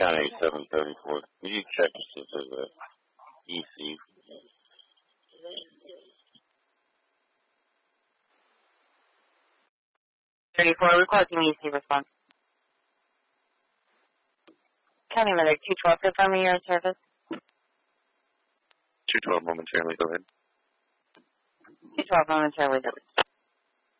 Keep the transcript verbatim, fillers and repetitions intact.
County seven thirty-four. Can you check to see if there's a E C? thirty-four, requesting E C response. County Medic two twelve, confirming your service. two twelve momentarily, go ahead. two twelve momentarily, delivered.